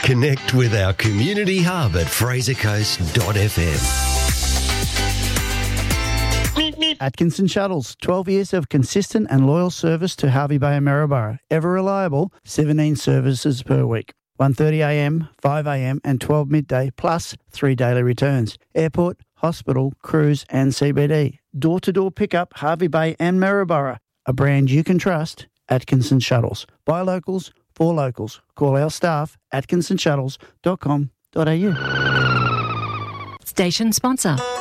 Connect with our community hub at frasercoast.fm. Atkinson Shuttles, 12 years of consistent and loyal service to Hervey Bay and Maryborough. Ever reliable, 17 services per week. 1:30am, 5am and 12 midday, plus 3 daily returns. Airport, hospital, cruise and CBD. Door-to-door pickup, Hervey Bay and Maryborough. A brand you can trust, Atkinson Shuttles. Buy locals, for locals. Call our staff, atkinsonshuttles.com.au. Station sponsor.